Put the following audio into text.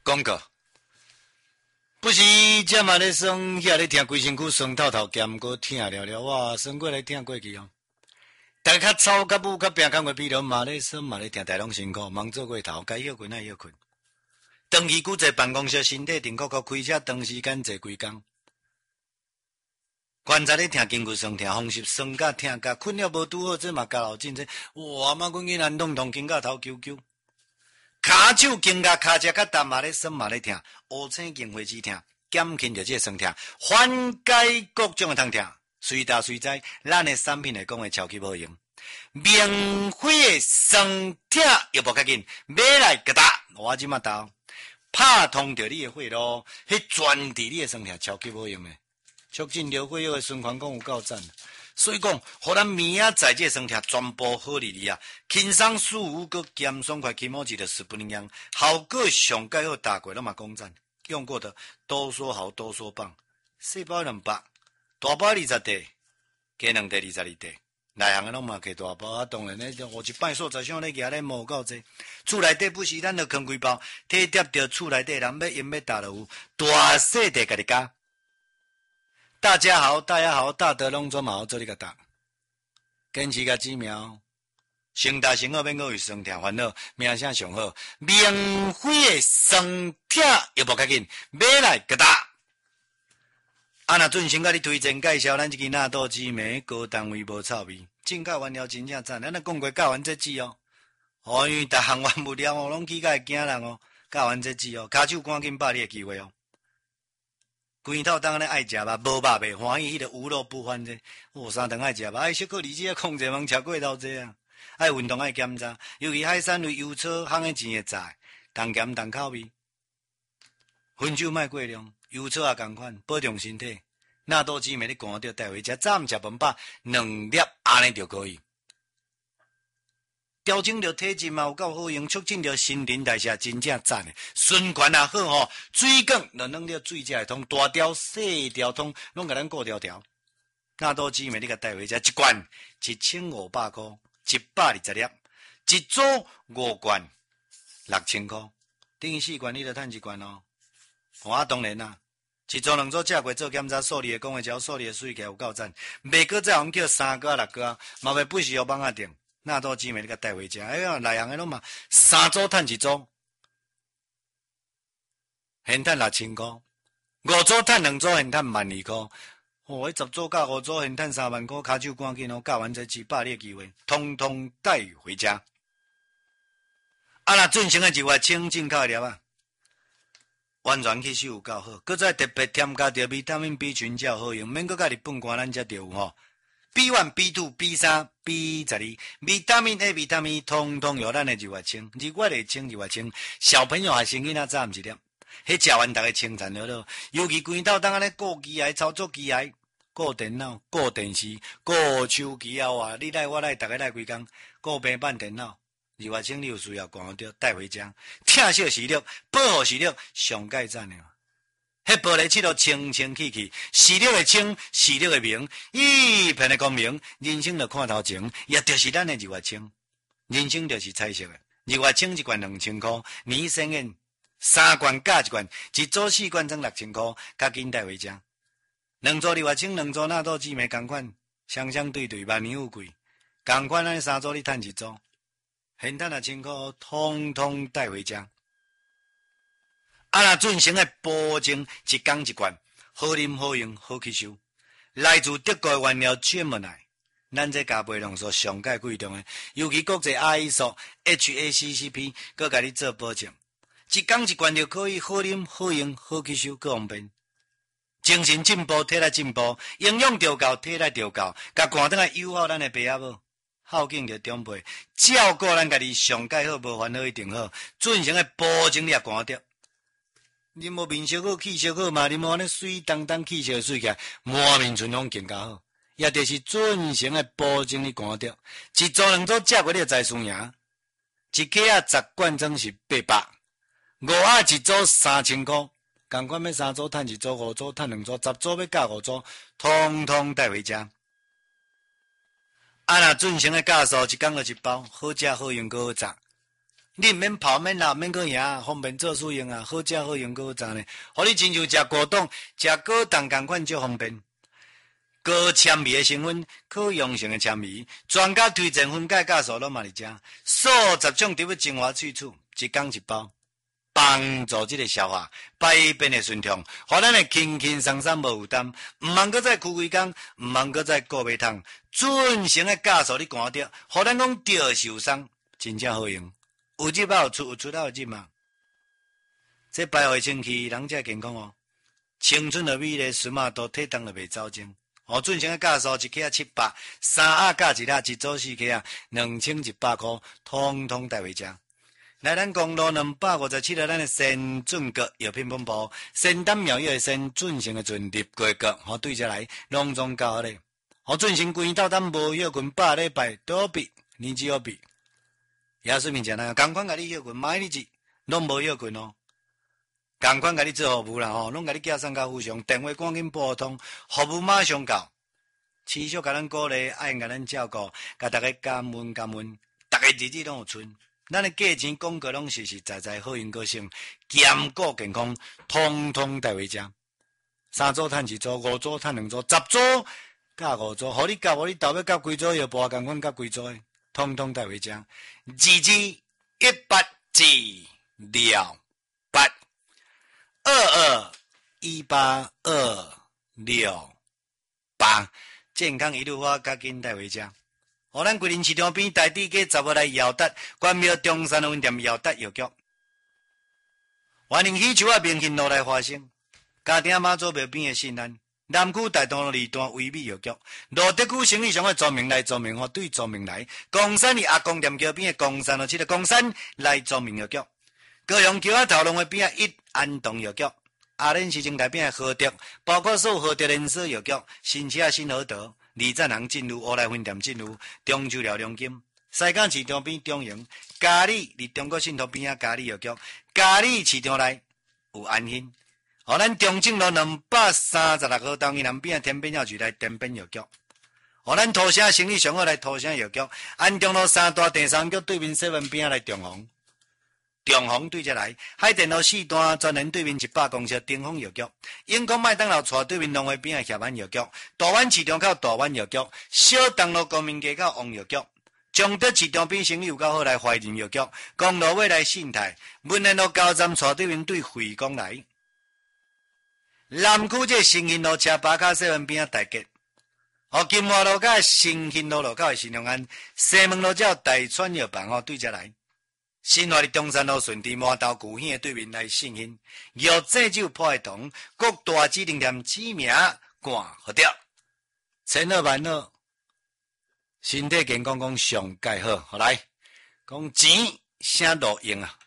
广告。不是，这嘛咧酸，遐咧听规身躯酸透透，兼个疼了了，哇，酸过来疼过去哦。大家较吵、较舞、较拼，较会比了，嘛咧酸，嘛咧疼，大拢辛苦，忙做过头，该休困爱休困。长期久坐办公室，身体定刻开车长时间坐规工。观察咧疼筋骨酸疼，风湿酸甲疼甲困了无拄好，这嘛加老紧这，哇妈阮囡仔痛筋甲头揪揪。骹手筋甲骹只甲淡嘛咧酸嘛咧疼，乌青筋会止疼，减轻着这酸疼，缓解各种的痛疼。随打随在，咱的产品来讲会超级好用。免费的酸疼又无较紧，买来个打，我即马到拍通着你的血路，迄专治你的酸疼超级好用的，促进流血的循环，讲有够赞。所以讲，互咱明仔载这酸疼全部好利利啊，轻松舒服，搁减爽快，起毛剂的10不一样，效果上盖好，大过拢嘛讲赞。用过的都说好，都说棒。细包200，大包20块，加2块22块。内行的拢嘛加大包，当然咧，我一摆所在上咧举咧无够济。厝内底不是咱就扛几包，体贴着厝内底人要用要打就有，大细地家己加。大家好，大家好，大德拢做嘛好做你个答，坚持甲指苗，成大成好免我为酸痛烦恼，名声上好，免费的酸痛又无较紧，买来个答。若准先甲你推荐介绍咱这个纳豆籽糜，高单位无臭味，种教原料真正赞，咱咧讲过教完这籽哦，因为逐项原物料哦，拢起甲会惊人哦，教完这籽哦，骹手赶紧把你的机会哦。规套当然咧爱食吧，无肉袂欢喜，迄个无肉不欢这。3顿爱食吧，爱小可理智控制忙吃过头这啊。爱运动爱检查，尤其海产类油炒烘的钱会炸，重咸重口味。薰酒莫过量，油炒也共款，保重身体。纳豆籽糜你赶着带回家，早暗食饭饱2粒，安尼就可以。调整着体质嘛有够好用，促进着新陈代谢，真正赞的。循环也好吼，水管就弄了水才会通，大条细条通，拢甲咱顾条条。纳豆籽糜你甲带回家，一罐1500块，120粒，一组5罐，6000块，等于4罐你就赚1罐哦。当然啦，一组2组食过做检查，数字的讲的条，数字的水起来有够赞，袂搁再互叫3个6个，嘛袂不时互网仔订。纳豆籽糜你甲带回家，哎呀，内行的拢嘛3组赚1组，现赚6000块，5组赚2组，现赚12000块。迄10组加5组，现赚3万块，骹手赶紧哦，教完这几把你的机会，通通带回家。若准成的1月清进口的粒啊，完全吸收有够好，搁再特别添加着维他命 B 群较好用，免搁甲日本寒咱才着有吼。B1、B2、B3、B12，维他命 A、维他命 E， 通通有咱的日月清，日月的清，日月清，小朋友还生囡仔早暗一粒，迄食完逐个清惨了了。尤其规套当安尼顾机械、操作机械、顾电脑、顾电视、顾手机啊！哇，你来我来，逐个来规工，顾平板电脑，日月清你有需要赶着带回家，疼惜视力，保护视力，上盖赞的。迄玻璃漆都清清气气，视力的清，视力的明，一片的光明，人生就看头前，也就是咱的日月清。人生就是彩色的，日月清1罐2000块，年生宴3罐加1罐，一组4罐装6000块，赶紧带回家。2组日月清，2组纳豆籽糜，同款，双双对对，万年富贵，同款咱3组你赚1组，现赚6000块，通通带回家。若准成的保证1缸1罐，好啉好用好吸收，来自德国的原料chuyên門奶，咱这加倍浓缩上界贵重的，尤其国际 ISO HACCP， 搁甲你做保证，1缸1罐就可以好啉好用好吸收，搁方便。精神进步，体力进步，营养调够，体力调够，甲寒顿来友好咱的爸仔母，孝敬着长辈，照顾咱家己上界好，无烦恼一定好，准成的保证你也寒着。你无面色好，气色好嘛？你无安尼水当当气色水起来，满面春风更加好。也就是准成的保证你寒着。1组2组食过你就知输赢。一克啊10罐装是800，5盒1组3000块。同款要3组赚1组，5组赚2组，10组要加5组，通通带回家。若准成的价数，1缸就1包，好食好用，搁好炸。 你毋免跑，免闹，免去赢，方便做事用啊，好食好用，好赚呢。互你亲像食果冻、食果冻共款，足方便。高纤维的成分，可溶性的纤维，专家推荐分解酵素拢嘛伫遮，数十种植物精华萃取，一工一包，帮助这个消化、排便的顺畅，互咱会轻轻松松无负担，毋茫搁再苦规工，毋茫搁再顾袂通，准成的酵素你赶着，互咱讲着受伤，真正好用。有入啊有出，有出啊有入嘛。这排卫生气，人才健康哦。青春的美丽，孙马都体重就袂走精。哦，准成的酵素一克啊700，三盒加一盒，一组4克啊2100块，通通带回家。来咱公路257号，咱的先准阁药品本部，先丹妙药的先准成的准入过阁，好对下来隆重教好咧。好准成规斗胆无药群8礼拜都有比，年纪有比。耶稣面前那共款甲你药群买你一，拢无药群哦。共款甲你做服务啦吼，拢甲你寄送到府上，电话赶紧拨通，服务马上到。持续甲咱鼓励，爱甲咱照顾，甲大家感恩感恩，大家日子拢有春。咱的价钱广告拢实实在在，好用个性，兼顾健康，通通带回家。3组趁1组，5组趁2组，10组加5组，互你夹无你豆要夹几组药包，共款夹几组的，通通带回家。118了8。221826，健康一路花，加紧带回家。互咱桂林市场边台底街10号来姚达，关庙中山分店姚达药局。欢迎喜球啊，明兴路来花生，家庭妈祖庙边的信安，南区大东路2段威美药局，罗德区生意上的周明来，周明和对周明来，公山的阿公店桥边的公山路7个公山来周明药局。高雄桥仔头路的边1安东药局，阿莲市政台边和德，包括所有和德连锁药局，新车新和德，2站行进入乌来分店进入，中秋寮龙金，西港市场边中营，嘉里伫中国信托边嘉里药局，嘉里市场内有安心，互咱中正路236号东西南边天边药局来天边药局，互咱土城生意上好来土城药局，安中路3大第3局对面7边来中红。中红对接来，海淀路4段专人对面100公尺顶峰药局，永康麦当劳斜对面农会边协安药局，大湾市场口大湾药局，小东路公民街口王药局，中德市场边生意有够好来怀仁药局，公路尾来信泰，文联路高站斜对面对惠光来，南区这新兴路车巴卡7边大街，金华路甲新兴路路口的新隆安，西门路叫大川药房对接来。新华的中山路顺地麻豆古县对面来信兴，药制酒破的糖，各大指定店指名冠好掉，千好万好，身体健康讲上盖好，好来，讲钱啥路用啊？